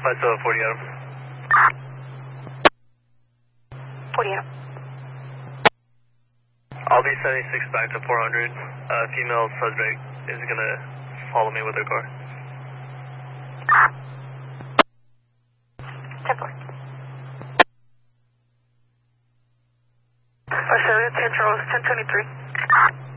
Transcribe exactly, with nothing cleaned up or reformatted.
five seven forty Adam. forty Adam. I'll be seventy-six back to four hundred. Uh, female suspect is gonna follow me with her car. ten four. Australia, ten Charles, ten twenty-three.